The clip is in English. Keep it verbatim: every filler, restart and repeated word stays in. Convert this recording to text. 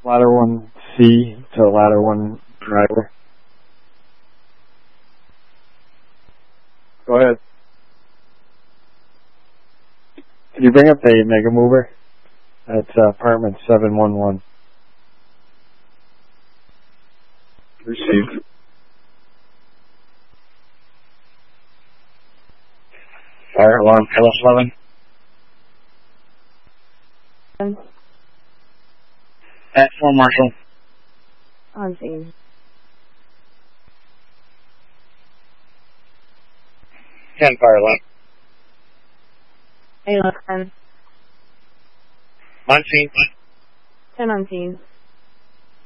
ladder one C to ladder one driver. Go ahead. Can you bring up the Mega Mover? That's uh, apartment seven one one. Received. Fire alarm, eleven. At four Marshall. On scene. ten fire alarm. eleven. On scene. ten on scene.